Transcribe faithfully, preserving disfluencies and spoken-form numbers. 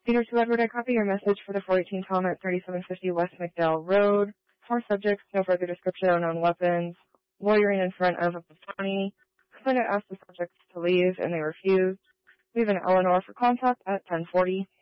Peter to Edward, I copy your message for the four eighteen Tom at thirty-seven fifty West McDowell Road. Four subjects, no further description, unknown weapons. Lawyering in front of the county. Complainant asked the subjects to leave, and they refused. Leave an Eleanor for contact at ten forty.